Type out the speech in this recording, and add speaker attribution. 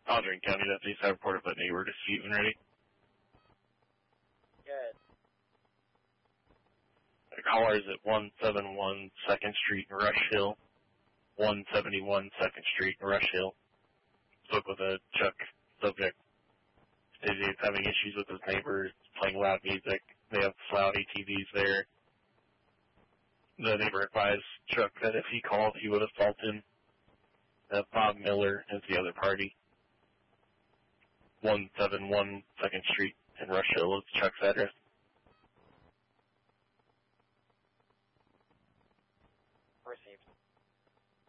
Speaker 1: Aldrin County deputies have reported that neighbor dispute when ready.
Speaker 2: Good.
Speaker 1: The caller is at 171 2nd Street in Rush Hill. 171 2nd Street in Rush Hill. Spoke with a Chuck subject. Stated he's having issues with his neighbors, playing loud music. They have loud ATVs there. The neighbor advised Chuck that if he called, he would assault him. Bob Miller is the other party. 171 2nd Street in Rush Hill is Chuck's address.